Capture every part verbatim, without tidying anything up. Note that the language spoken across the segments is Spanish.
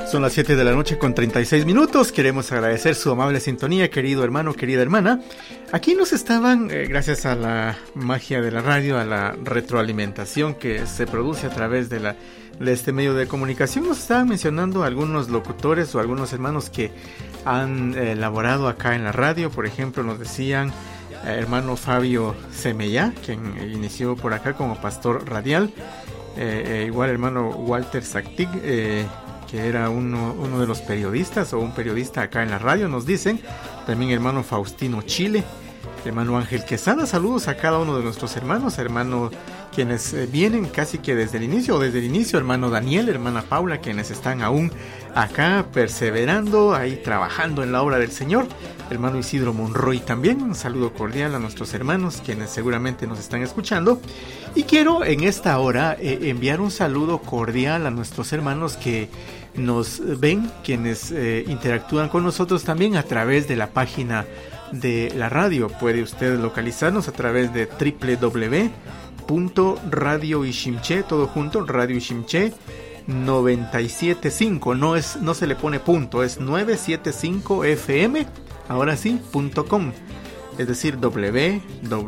Son las siete de la noche con treinta y seis minutos. Queremos agradecer su amable sintonía, querido hermano, querida hermana. Aquí nos estaban, eh, gracias a la magia de la radio, a la retroalimentación que se produce a través de, la, de este medio de comunicación, nos estaban mencionando algunos locutores o algunos hermanos que han eh, laborado acá en la radio. Por ejemplo, nos decían eh, hermano Fabio Semellá, quien inició por acá como pastor radial. Eh, eh, igual hermano Walter Sactig, eh, que era uno, uno de los periodistas o un periodista acá en la radio, nos dicen. También hermano Faustino Chile, hermano Ángel Quesada. Saludos a cada uno de nuestros hermanos, hermano quienes eh, vienen casi que desde el inicio o desde el inicio, hermano Daniel, hermana Paula, quienes están aún acá perseverando, ahí trabajando en la obra del Señor. Hermano Isidro Monroy también, un saludo cordial a nuestros hermanos quienes seguramente nos están escuchando. Y quiero en esta hora eh, enviar un saludo cordial a nuestros hermanos que nos ven, quienes eh, interactúan con nosotros también a través de la página de la radio. Puede usted localizarnos a través de doble u doble u doble u punto radio ishimche, todo junto, Radio Ishimche noventa y siete punto cinco, no es, no se le pone punto, es novecientos setenta y cinco F M, ahora sí, punto com, es decir, w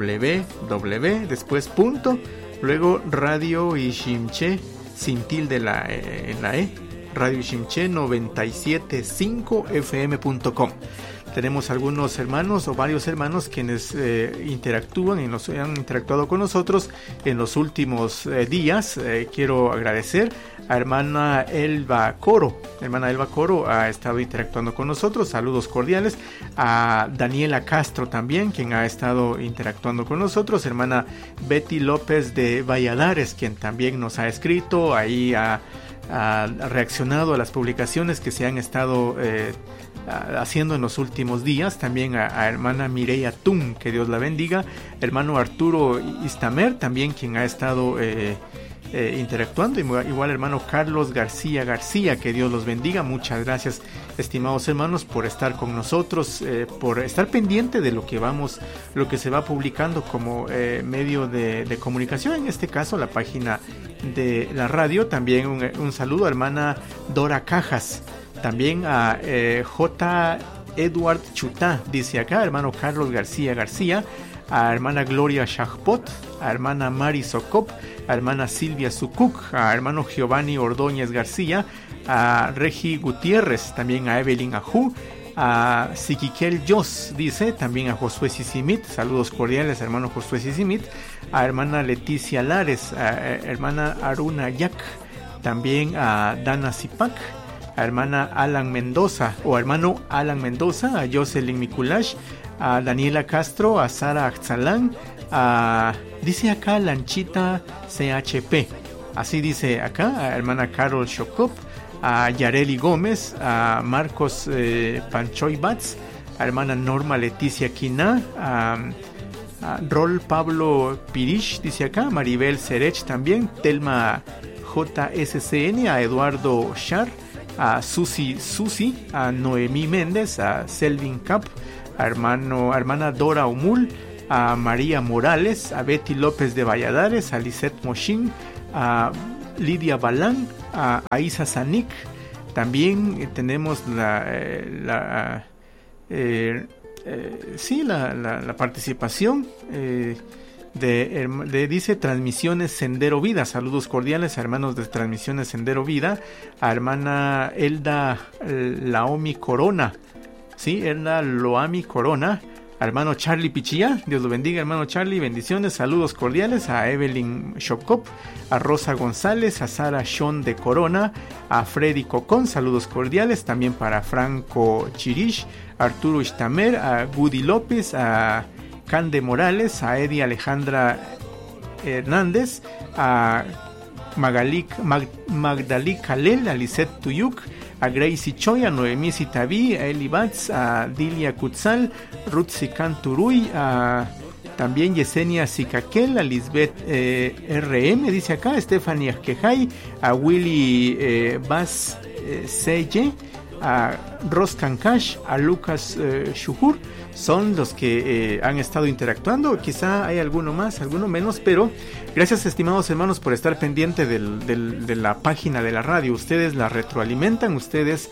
w w, después punto, luego Radio Ishimche, sin tilde la, eh, en la E, Radio Ishimche noventa y siete punto cinco F M punto com. Tenemos algunos hermanos o varios hermanos quienes eh, interactúan y nos han interactuado con nosotros en los últimos eh, días. Eh, quiero agradecer a hermana Elba Coro. Hermana Elba Coro ha estado interactuando con nosotros. Saludos cordiales. A Daniela Castro también, quien ha estado interactuando con nosotros. Hermana Betty López de Valladares, quien también nos ha escrito. Ahí ha, ha reaccionado a las publicaciones que se han estado eh, haciendo en los últimos días. También a, a hermana Mireia Tum, que Dios la bendiga. Hermano Arturo Istamer, también quien ha estado eh, eh, interactuando. Igual hermano Carlos García García, que Dios los bendiga. Muchas gracias, estimados hermanos, por estar con nosotros, eh, por estar pendiente de lo que vamos, lo que se va publicando como eh, medio de, de comunicación, en este caso la página de la radio. También un, un saludo a hermana Dora Cajas. También a eh, J. Edward Chutá, dice acá, hermano Carlos García García, a hermana Gloria Shahpot, a hermana Mari Socop, a hermana Silvia Sucuc, a hermano Giovanni Ordóñez García, a Regi Gutiérrez, también a Evelyn Ajú, a Siquiquel Jos, dice, también a Josué Sisimit, saludos cordiales, hermano Josué Sisimit, a hermana Leticia Lares, a, a hermana Aruna Yak, también a Dana Zipac, a hermana Alan Mendoza o hermano Alan Mendoza, a Jocelyn Mikulash, a Daniela Castro, a Sara Axalán, a, dice acá Lanchita C H P, así dice acá, a hermana Carol Shokop, a Yareli Gómez, a Marcos eh, Panchoy Batz, a hermana Norma Leticia Quina, a, a Rol Pablo Pirish, dice acá, Maribel Serech también, Telma J S C N, a Eduardo Shar, a Susi Susi, a Noemí Méndez, a Selvin Cap, a, hermano, a hermana Dora Umul, a María Morales, a Betty López de Valladares, a Lisette Moshin, a Lidia Balán, a, a Isa Zanik. También eh, tenemos la, eh, la eh, eh, sí la, la, la participación eh, De, de, dice Transmisiones Sendero Vida. Saludos cordiales a hermanos de Transmisiones Sendero Vida, a hermana Elda Laomi Corona, sí, Elda Loami Corona, a hermano Charlie Pichilla, Dios lo bendiga, hermano Charlie, bendiciones, saludos cordiales a Evelyn Shokop, a Rosa González, a Sara Sean de Corona, a Freddy Cocón, saludos cordiales, también para Franco Chirish, a Arturo Istamer, a Gudi López, a Cande Morales, a Eddie Alejandra Hernández, a Magali, Mag, Magdalí Kalel, a Lisette Tuyuk, a Gracie Choi, a Noemí Citaví, a Eli Batz, a Dilia Kutzal, Ruth Sican Turuy, a también Yesenia Sicaquel, a Lisbeth eh, R M, dice acá, a Stephanie Quejay, a Willy eh, Bass eh, Selle, a Roscan Cash, a Lucas eh, Shuhur, son los que eh, han estado interactuando. Quizá hay alguno más, alguno menos, pero gracias, estimados hermanos, por estar pendiente del, del, de la página de la radio. Ustedes la retroalimentan, ustedes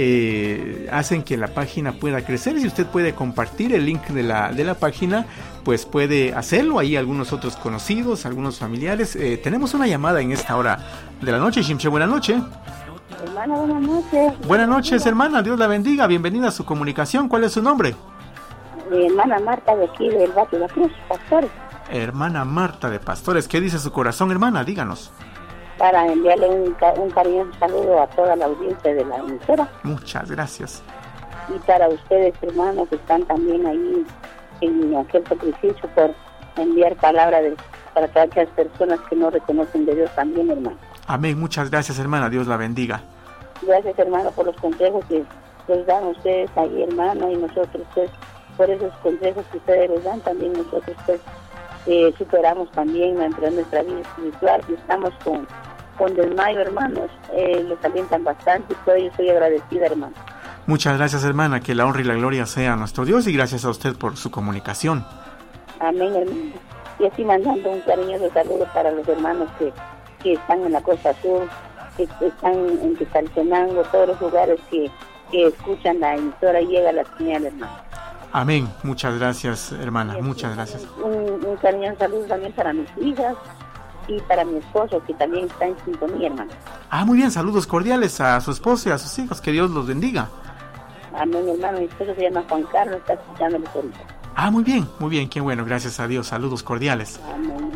eh, hacen que la página pueda crecer. Si usted puede compartir el link de la, de la página, pues puede hacerlo. Ahí algunos otros conocidos, algunos familiares. Eh, tenemos una llamada en esta hora de la noche. Shimche, buenas noches. Hermana, buenas noches. Buenas noches, hermana. Dios la bendiga. Bienvenida a su comunicación. ¿Cuál es su nombre? Mi hermana Marta, de aquí del Barrio La Cruz, Pastores. Hermana Marta de Pastores. ¿Qué dice su corazón, hermana? Díganos. Para enviarle un, un cariñoso saludo a toda la audiencia de la emisora. Muchas gracias. Y para ustedes, hermanos, que están también ahí en aquel sacrificio por enviar palabra de, para todas aquellas personas que no reconocen de Dios también, hermano. Amén. Muchas gracias, hermana. Dios la bendiga. Gracias, hermano, por los consejos que les dan ustedes ahí, hermano, y nosotros, pues, por esos consejos que ustedes les dan, también nosotros, pues, eh, superamos también nuestra, nuestra vida espiritual y estamos con, con desmayo, hermanos. Eh, les alientan bastante y por ello estoy agradecida, hermano. Muchas gracias, hermana. Que la honra y la gloria sea a nuestro Dios y gracias a usted por su comunicación. Amén, hermano. Y así mandando un cariñoso saludo para los hermanos que, que están en la Costa Sur, que están en Quetzaltenango, todos los lugares que, que escuchan la emisora y llega la señal, hermano. Amén. Muchas gracias, hermana. Sí, Muchas gracias. Un, un cariñoso saludo también para mis hijas y para mi esposo, que también está en sintonía, hermano. Ah, muy bien. Saludos cordiales a su esposo y a sus hijos. Que Dios los bendiga. Amén, hermano. Mi esposo se llama Juan Carlos, está escuchándoles ahorita. Ah, muy bien. Muy bien. Qué bueno. Gracias a Dios. Saludos cordiales. Amén.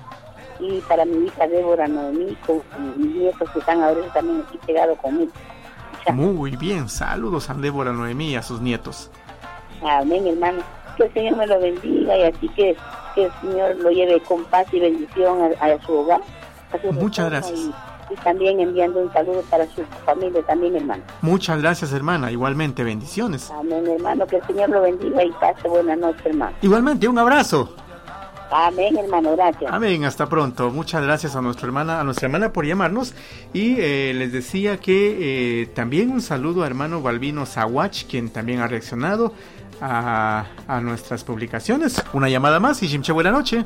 Y para mi hija Débora Noemí, con mis nietos que están ahora también aquí pegados conmigo. Ya. Muy bien. Saludos a Débora Noemí y a sus nietos. Amén, hermano. Que el Señor me lo bendiga y así que, que el Señor lo lleve con paz y bendición a, a su hogar. A su Muchas gracias. Y, y también enviando un saludo para su familia también, hermano. Muchas gracias, hermana. Igualmente, bendiciones. Amén, hermano. Que el Señor lo bendiga y pase buena noche, hermano. Igualmente, un abrazo. Amén, hermano, gracias. Amén, hasta pronto. Muchas gracias a nuestra hermana, a nuestra hermana por llamarnos. Y eh, les decía que eh, también un saludo a hermano Balbino Zawach, quien también ha reaccionado a, a nuestras publicaciones. Una llamada más y Shimche, buena noche.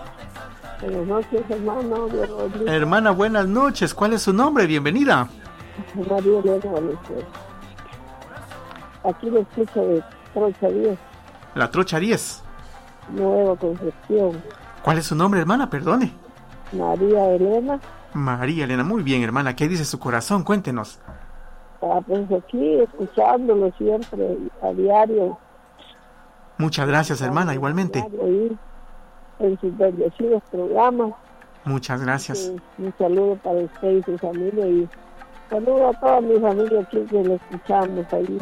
Buenas noches, hermano. Hermana, buenas noches. ¿Cuál es su nombre? Bienvenida. María Elena Valenzuela. Aquí lo escucho de Trocha diez. La Trocha diez. Nueva Concepción. ¿Cuál es su nombre, hermana? Perdone. María Elena. María Elena, muy bien, hermana. ¿Qué dice su corazón? Cuéntenos. Ah, pues aquí escuchándolo siempre a diario. Muchas gracias, hermana, igualmente. Diario, en sus bendecidos programas. Muchas gracias. Eh, un saludo para usted y su familia y saludo a toda mi familia aquí que lo escuchamos ahí.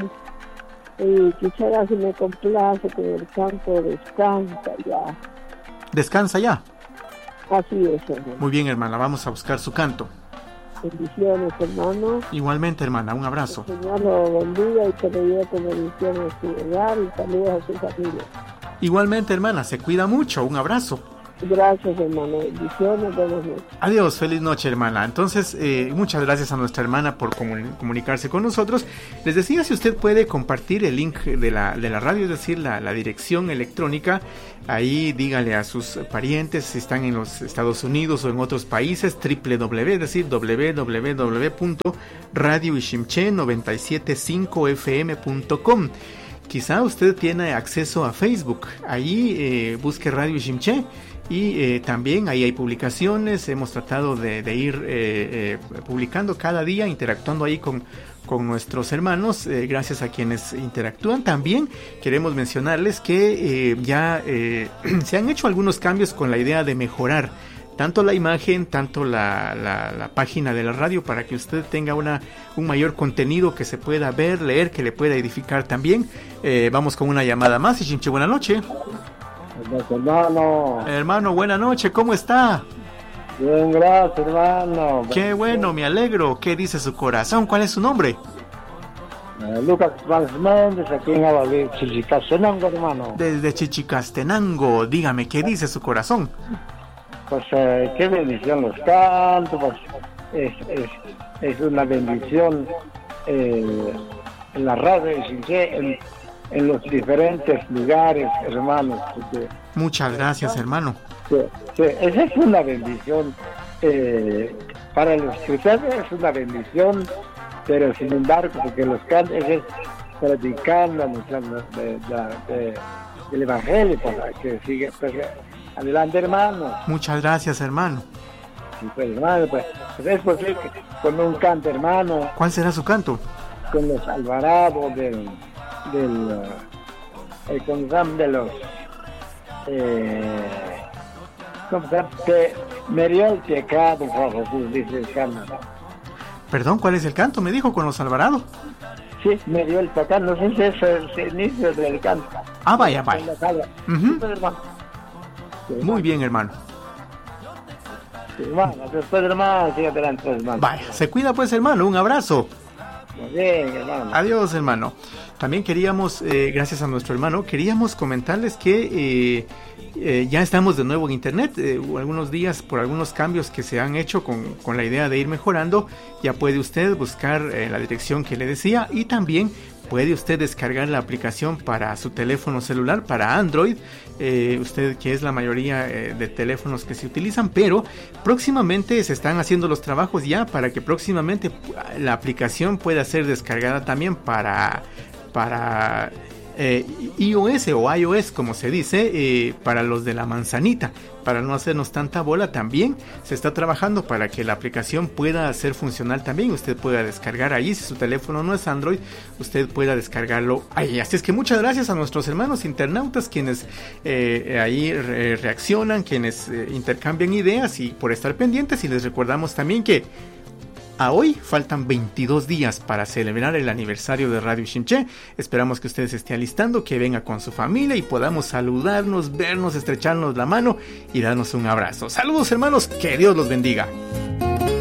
Y quisiera, si me complace, que el canto Descansa Ya. ¿Descansa ya? Así es, hermano. Muy bien, hermana, vamos a buscar su canto. Bendiciones, hermano. Igualmente, hermana, un abrazo. Que el Señor lo bendiga y que le lleve con bendiciones a su hogar y saludos a su familia. Igualmente, hermana, se cuida mucho, un abrazo. Gracias, hermano. Bendiciones, buenas noches. Adiós, feliz noche, hermana. Entonces, eh, muchas gracias a nuestra hermana por comun- comunicarse con nosotros. Les decía, si usted puede compartir el link de la, de la radio, es decir, la, la dirección electrónica, ahí dígale a sus parientes si están en los Estados Unidos o en otros países, doble u doble u doble u, es decir, doble u doble u doble u punto radio ishimche noventa y siete punto cinco f m punto com. Quizá usted tiene acceso a Facebook, ahí eh, busque Radio Ishimche. Y eh, también ahí hay publicaciones, hemos tratado de, de ir eh, eh, publicando cada día, interactuando ahí con, con nuestros hermanos, eh, gracias a quienes interactúan. También queremos mencionarles que eh, ya eh, se han hecho algunos cambios con la idea de mejorar tanto la imagen, tanto la, la, la página de la radio, para que usted tenga una, un mayor contenido que se pueda ver, leer, que le pueda edificar también. Eh, vamos con una llamada más. Y Chinche, buena noche. Hermano. Hermano, buena noche, ¿cómo está? Bien, gracias, hermano. Qué bueno, me alegro. ¿Qué dice su corazón? ¿Cuál es su nombre? Eh, Lucas Vázquez Méndez, aquí en Avalí, Chichicastenango, hermano. Desde Chichicastenango, dígame, ¿qué dice su corazón? Pues eh, qué bendición los cantos, pues es, es, es una bendición eh, en la radio de Chinché, en, en los diferentes lugares, hermanos. Porque, muchas gracias, hermano. que, que esa es una bendición. Eh, para los cristianos es una bendición, pero sin embargo, porque los cantos es predicando de, de, de, del Evangelio, para que siga. Pues, adelante, hermano. Muchas gracias, hermano. Sí, pues, hermano, pues, pues es posible que con un canto, hermano. ¿Cuál será su canto? Con los Alvarado del, del eh, con de los eh, ¿cómo se llama? Que murió el pecado, por Jesús, dice el canto. Perdón, ¿cuál es el canto? Me dijo con los Alvarado. Sí, me dio el pecado, no sé si es el, el inicio del canto. Ah, vaya, vaya. Uh-huh. Sí, pues, hermano. Sí, muy bien, hermano. Sí, hermano, después, hermano, sigue adelante, hermano. Vaya, se cuida pues, hermano, un abrazo. Muy bien, hermano. Adiós, hermano. También queríamos, eh, gracias a nuestro hermano, queríamos comentarles que eh, eh, ya estamos de nuevo en internet. Eh, algunos días, por algunos cambios que se han hecho con, con la idea de ir mejorando, ya puede usted buscar eh, la dirección que le decía, y también puede usted descargar la aplicación para su teléfono celular, para Android, eh, usted que es la mayoría eh, de teléfonos que se utilizan, pero próximamente se están haciendo los trabajos ya para que próximamente la aplicación pueda ser descargada también para, para eh, iOS o iOS, como se dice, eh, para los de la manzanita. Para no hacernos tanta bola, también se está trabajando para que la aplicación pueda ser funcional también. Usted pueda descargar ahí, si su teléfono no es Android, usted pueda descargarlo ahí. Así es que muchas gracias a nuestros hermanos internautas, quienes eh, ahí re- reaccionan, quienes eh, intercambian ideas, y por estar pendientes. Y les recordamos también que a hoy faltan veintidós días para celebrar el aniversario de Radio Chinché. Esperamos que usted se esté alistando, que venga con su familia y podamos saludarnos, vernos, estrecharnos la mano y darnos un abrazo. Saludos, hermanos, que Dios los bendiga.